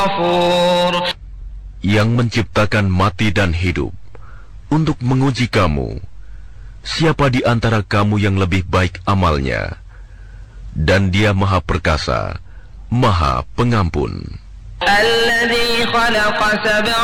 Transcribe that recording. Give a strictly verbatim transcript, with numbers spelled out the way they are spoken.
غفور. Yang menciptakan mati dan hidup untuk menguji kamu, siapa di antara kamu yang lebih baik amalnya, dan Dia Maha Perkasa, Maha Pengampun. الذي خلق سبع